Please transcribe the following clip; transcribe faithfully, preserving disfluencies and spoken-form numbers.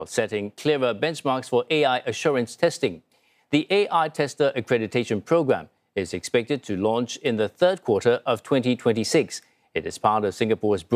setting clearer benchmarks for A I assurance testing. The A I Tester Accreditation Program is expected to launch in the third quarter of twenty twenty-six. It is part of Singapore's